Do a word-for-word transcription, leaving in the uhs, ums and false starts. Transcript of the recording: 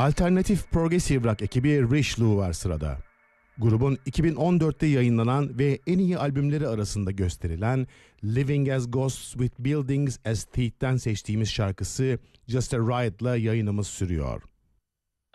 Alternatif Progressive Rock ekibi Richelieu var sırada. Grubun iki bin on dörtte yayınlanan ve en iyi albümleri arasında gösterilen Living as Ghosts with Buildings as Teeth'ten seçtiğimiz şarkısı Just a Riot'la yayınımız sürüyor.